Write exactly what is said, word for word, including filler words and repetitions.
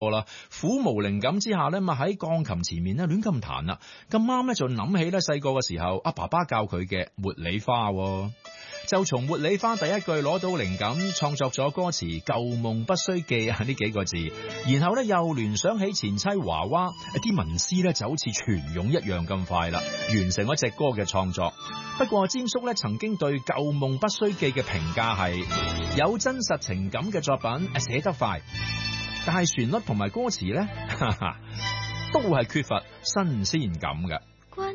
啦，苦無靈感之下咧，咪喺鋼琴前面咧亂咁彈啦。咁啱咧就諗起咧細個嘅時候，阿爸爸教佢嘅茉莉花，就從茉莉花第一句攞到靈感，創作咗歌詞舊夢不須記啊呢幾個字。然後咧又聯想起前妻娃娃，啲文思咧就好似泉湧一樣咁快啦，完成咗隻歌嘅創作。不過詹叔咧曾經對舊夢不須記嘅評價係有真實情感嘅作品寫得快，但係旋律同埋歌詞咧，哈哈，都係缺乏新鮮感嘅。